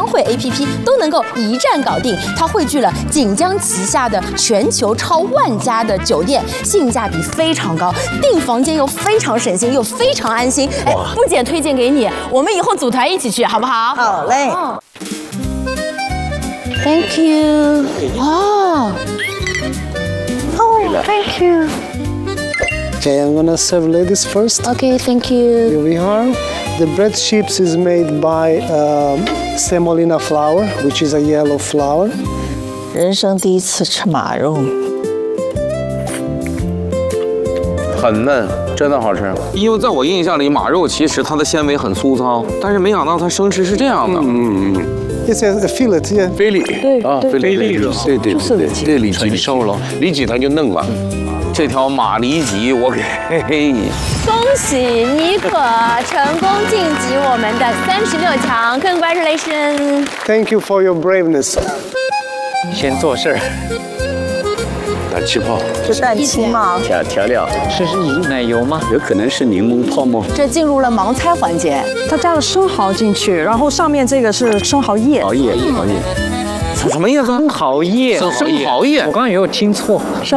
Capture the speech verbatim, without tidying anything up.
会 A P P 都能够一站搞定。它汇聚了锦江旗下的全球超万家的酒店，性价比非常高，订房间又非常省心，又非常安心。哎，不姐推荐给你，我们以后组团一起去，好不好？ 好嘞。 Thank you. 哦，哦 ，Thank you. Okay, I'm gonna serve ladies first. Okay, thank you. Here we are. The bread chips is made by um, semolina flour, which is a yellow flour. 人生第一次吃马肉， 很嫩，真的好吃。因为在我印象里，马肉其实它的纤维很粗糙，但是没想到它生吃是这样的。嗯嗯。 It's a, a fillet, yeah. 菲力，对啊，菲力肉，对对对对，这里脊瘦了，里脊它就嫩了。这条马里脊我给，嘿嘿。 恭喜妮可成功晋级我们的三十六强 ，Congratulations！ Thank you for your braveness. 先做事儿。 打气泡， 是蛋清吗？ 调调料，是是奶油吗？有可能是柠檬泡沫。 这进入了盲猜环节， 它加了生蚝进去，然后上面这个是生蚝叶。 蚝叶，蚝叶。 什么意思？ 生蚝叶， 生蚝叶。 我刚刚也有听错。